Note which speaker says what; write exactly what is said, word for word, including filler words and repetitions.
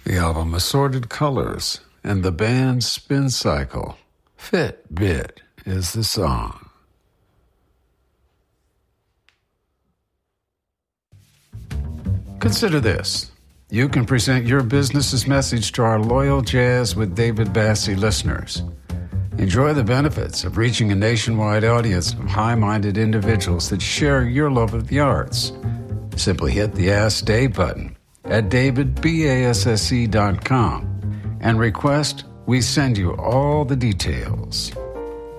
Speaker 1: The album Assorted Colors and the band Spin Cycle. Fitbit is the song. Consider this. You can present your business's message to our loyal Jazz with David Bassie listeners. Enjoy the benefits of reaching a nationwide audience of high-minded individuals that share your love of the arts. Simply hit the Ask Dave button at david basse dot com and request we send you all the details.